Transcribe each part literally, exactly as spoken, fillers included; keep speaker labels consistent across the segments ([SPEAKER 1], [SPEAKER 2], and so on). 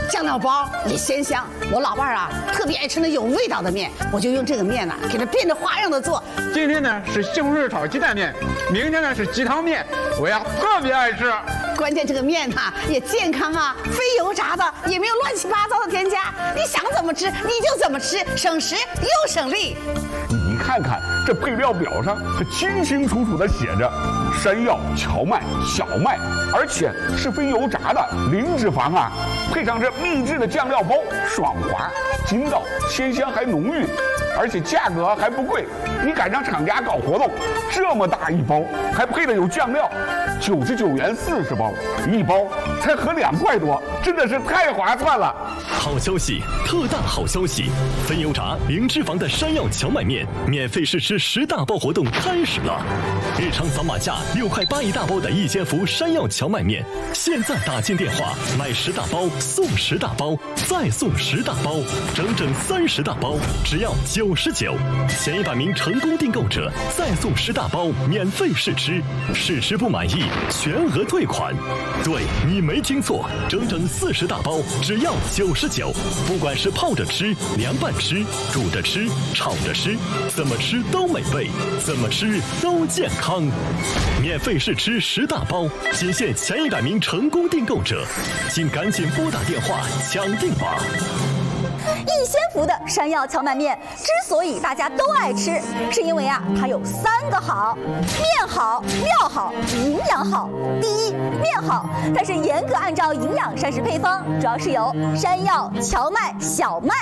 [SPEAKER 1] 酱料包也鲜香。我老伴儿啊特别爱吃那有味道的面，我就用这个面呢、啊、给它变着花样的做。
[SPEAKER 2] 今天呢是西红柿炒鸡蛋面，明天呢是鸡汤面，我呀特别爱吃。
[SPEAKER 1] 关键这个面呢、啊、也健康啊，非油炸的，也没有乱七八糟的添加，你想怎么吃你就怎么吃，省时又省力。
[SPEAKER 3] 你看看这配料表上，它清清楚楚地写着山药、荞麦、小麦，而且是非油炸的，零脂肪啊。配上这秘制的酱料包，爽滑、筋道、鲜香还浓郁，而且价格还不贵。你赶上厂家搞活动，这么大一包，还配的有酱料，九十九元四十包，一包才合两块多，真的是太划算了。
[SPEAKER 4] 好消息，特大好消息！非油炸、零脂肪的山药荞麦面免费试吃十大包活动开始了！日常扫码价六块八一大包的一千伏山药荞麦面，现在打进电话买十大包送十大包，再送十大包，整整三十大包，只要九十九。前一百名成功订购者再送十大包免费试吃，试吃不满意全额退款。对，你没听错，整整四十大包，只要九十九。不管是泡着吃、凉拌吃、煮着吃、炒着吃，怎么吃都美味，怎么吃都健康。免费试吃十大包，仅限前一百名成功订购者，请赶紧拨打电话抢订吧。
[SPEAKER 5] 逸仙福的山药荞麦面之所以大家都爱吃，是因为啊，它有三个好：面好、料好、营养好。第一，面好，它是严格按照营养膳食配方，主要是由山药、荞麦、小麦。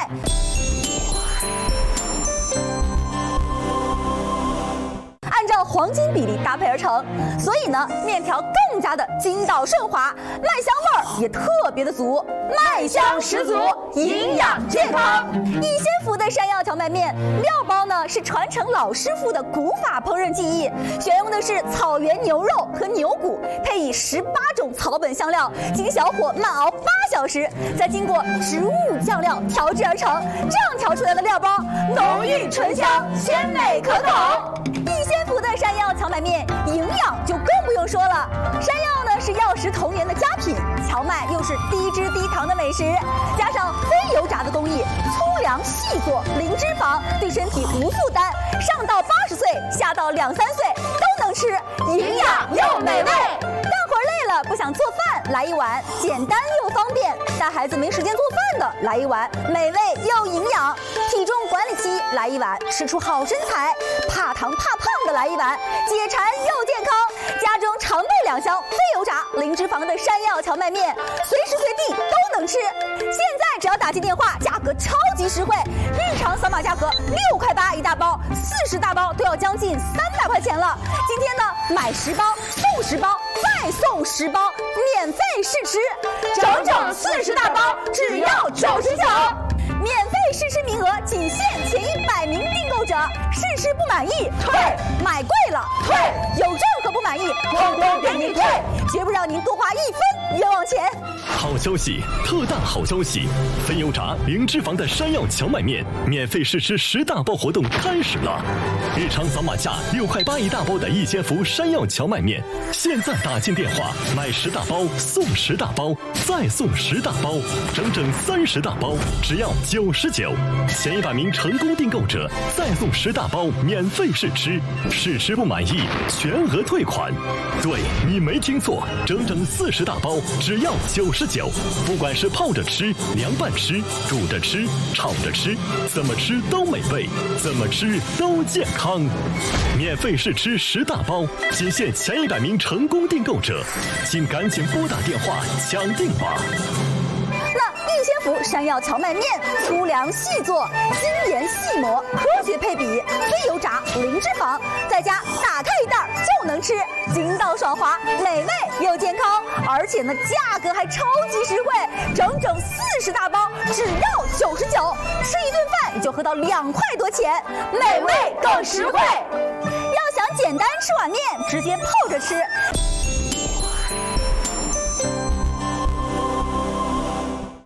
[SPEAKER 5] 按照黄金比例搭配而成，所以呢，面条更加的筋道顺滑，麦香味儿也特别的足，麦香十足，营养健康。逸仙福的山药荞麦面料包呢是传承老师傅的古法烹饪技艺，选用的是草原牛肉和牛骨，配以十八种草本香料，经小火慢熬八小时，再经过植物酱料调制而成。这样调出来的料包浓郁醇香，鲜美可口。逸仙福的山药荞麦面营养就更不用说了，山药呢是药食同源的佳品，荞麦又是低脂低糖的美食，加上非油炸的工艺，粗粮细做，零脂肪，对身体无负担，上到八十岁，下到两三岁都能吃，营养又美味。干活累了不想做饭，来一碗简单又方便；带孩子没时间做饭的，来一碗美味又营养；体重管理期来一碗吃出好身材；怕糖怕胖的来一碗解馋又健康。家中常备两箱非油炸、零脂肪的山药荞麦面，随时随地都能吃。现在只要打进电话，价格超级实惠，日常扫码价格六块八一大包，四十大包都要将近三百块钱了。今天呢，买十包送十包，再送十包，免费试吃，整整四十大包，只要九十九。免费试吃名额仅限前一百名订购者，试吃不满意退，买贵了退，有任何不满意统统给您退，绝不让您多花一分冤枉钱。
[SPEAKER 4] 好消息，特大好消息！非油炸、零脂肪的山药荞麦面免费试吃十大包活动开始了！日常扫码价六块八一大包的逸仙福山药荞麦面，现在打进电话买十大包送十大包，再送十大包，整整三十大包，只要九十九。前一百名成功订购者再送十大包免费试吃，试吃不满意全额退款。对，你没听错，整整四十大包，只要九十九。不管是泡着吃、凉拌吃、煮着吃、炒着吃，怎么吃都美味，怎么吃都健康。免费试吃十大包，仅限前一百名成功订购者，请赶紧拨打电话抢订吧。
[SPEAKER 5] 逸仙福山药荞麦面，粗粮细做，精研细磨，科学配比，非油炸，零脂肪，在家打开一袋就能吃，筋道爽滑，美味又健康，而且呢价格还超级实惠，整整四十大包，只要九十九，吃一顿饭也就合到两块多钱，美味更实惠。要想简单吃碗面，直接泡着吃。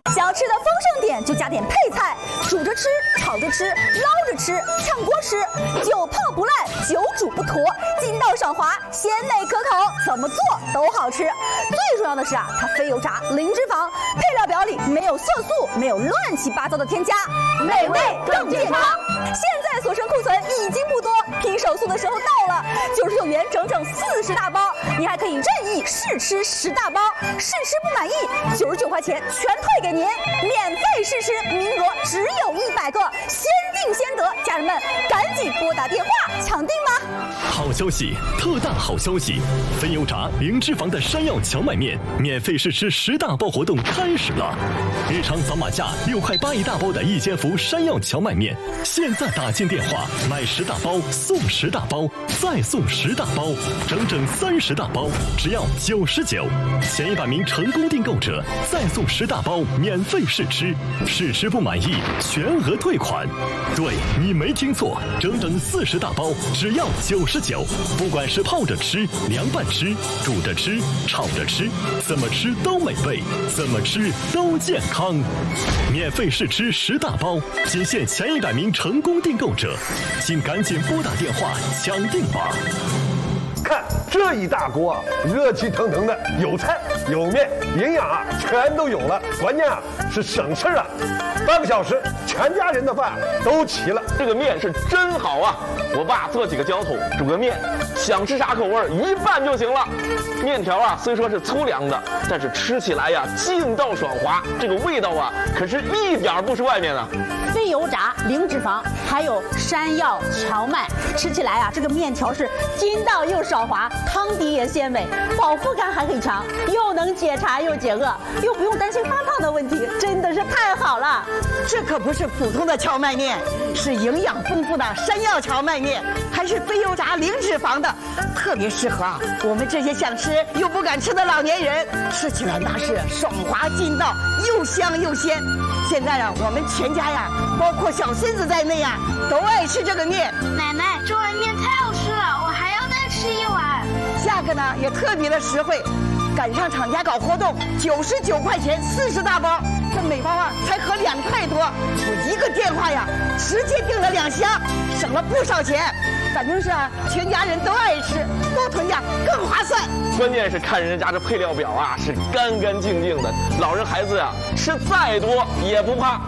[SPEAKER 5] 想吃的丰盛点就加点配菜，煮着吃，炒着吃，捞着吃，炝锅吃，久泡不烂，久煮不坨，筋道爽滑，鲜美可口，怎么做都好吃。最重要的是啊，它非油炸，零脂肪，配料表里没有色素，没有乱七八糟的添加，美味更健康。现在所剩库存已经不多，拼手速的时候到了，九十九元整整四十大包，你还可以任意试吃十大包，试吃不满意，九十九块钱全退给您，免费试吃，名额只有一百个，先定先得，家人们赶紧拨打电话抢定吧！
[SPEAKER 4] 好消息，特大好消息！非油炸零脂肪的山药荞麦面免费试吃十大包活动开始了！日常扫码价六块八一大包的一千伏山药荞麦面，现在打进电话买十大包送十大包，再送十大包，整整三十大包，只要九十九。前一百名成功订购者再送十大包免费试吃，试吃不满意全额退款。对，你没听错，整整四十大包，只要九十九。不管是泡着吃、凉拌吃、煮着吃、炒着吃，怎么吃都美味，怎么吃都健康。免费试吃十大包，仅限前一百名成功订购者，请赶紧拨打电话抢订吧。
[SPEAKER 6] 看这一大锅啊，热气腾腾的，有菜有面，营养啊全都有了，关键啊是省事啊，半个小时全家人的饭都齐了。
[SPEAKER 7] 这个面是真好啊！我爸做几个浇头，煮个面，想吃啥口味一拌就行了。面条啊虽说是粗粮的，但是吃起来呀劲道爽滑，这个味道啊可是一点不输外面的。
[SPEAKER 1] 非油炸，零脂肪，还有山药荞麦，吃起来啊这个面条是筋道又爽滑，汤底也鲜美，饱腹感还很强，又能解馋又解饿，又不用担心发胖的问题，真的是太好了。这可不是普通的荞麦面，是营养丰富的山药荞麦面，还是非油炸零脂肪的，特别适合啊我们这些想吃又不敢吃的老年人，吃起来那是爽滑劲道，又香又鲜。现在啊我们全家呀，包括小孙子在内呀，都爱吃这个面。
[SPEAKER 8] 奶奶，这碗面太好吃了，我还要再吃一碗。
[SPEAKER 1] 价格呢也特别的实惠，赶上厂家搞活动，九十九块钱四十大包，这每包啊才合两块多，我一个电话呀直接订了两箱，省了不少钱。反正是啊，全家人都爱吃，多囤点更划算。
[SPEAKER 7] 关键是看人家这配料表啊，是干干净净的，老人孩子啊吃再多也不怕。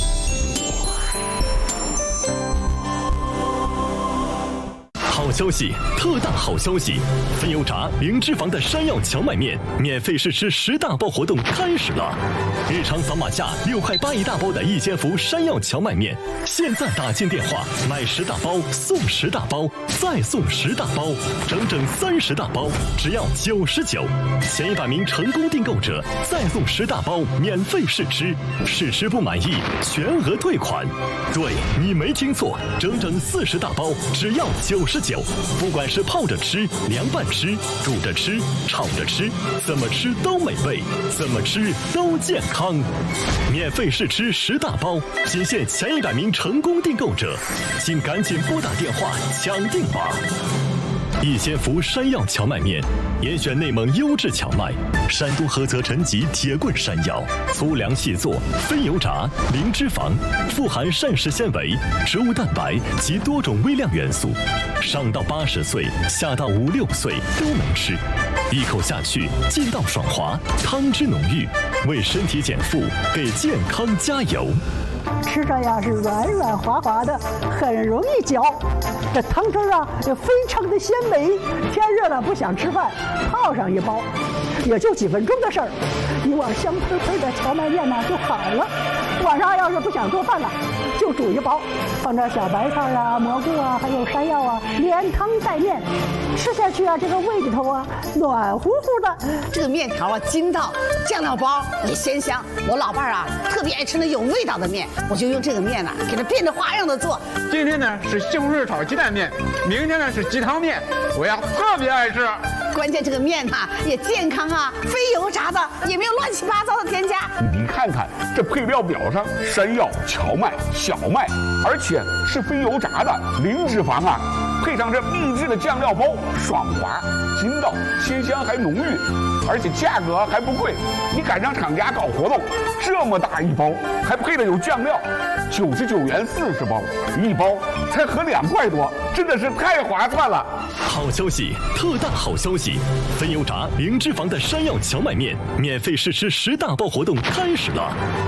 [SPEAKER 4] 好消息，特大好消息！非油炸零脂肪的山药荞麦面免费试吃十大包活动开始了！日常扫码价六块八一大包的一千伏山药荞麦面，现在打进电话买十大包送十大包，再送十大包，整整三十大包，只要九十九。前一百名成功订购者再送十大包免费试吃，试吃不满意全额退款。对，你没听错，整整四十大包，只要九十九。不管是泡着吃、凉拌吃、煮着吃、炒着吃，怎么吃都美味，怎么吃都健康。免费试吃十大包，仅限前一百名成功订购者，请赶紧拨打电话抢订吧。一千伏山药荞麦面，严选内蒙优质荞麦，山东菏泽陈集铁棍山药，粗粮细做，非油炸，零脂肪，富含膳食纤维、植物蛋白及多种微量元素，上到八十岁，下到五六岁都能吃，一口下去劲道爽滑，汤汁浓郁，为身体减负，给健康加油。
[SPEAKER 9] 吃着呀是软软滑滑的，很容易嚼。这汤汁啊也非常的鲜美。天热了不想吃饭，泡上一包，也就几分钟的事儿，一碗香喷喷的荞麦面呢就好了。晚上要是不想做饭了，就煮一包，放点小白菜啊、蘑菇啊，还有山药啊，连汤带面，吃下去啊，这个胃里头啊暖乎乎的。
[SPEAKER 1] 这个面条啊筋道，酱料包也鲜香。我老伴儿啊特别爱吃那有味道的面，我就用这个面呢、啊、给它变着花样的做。
[SPEAKER 2] 今天呢是西红柿炒鸡蛋面，明天呢是鸡汤面，我呀特别爱吃。
[SPEAKER 1] 关键这个面呐、啊、也健康啊，非油炸的，也没有乱七八糟的添加。
[SPEAKER 3] 你看看这配料表上，山药、荞麦、小麦，而且是非油炸的，零脂肪啊，配上这秘制的酱料包，爽滑、 筋道，鲜香还浓郁，而且价格还不贵。你赶上厂家搞活动，这么大一包，还配的有酱料，九十九元四十包，一包才合两块多，真的是太划算了。
[SPEAKER 4] 好消息，特大好消息！分油炸零脂肪的山药荞麦面免费试吃十大包活动开始了。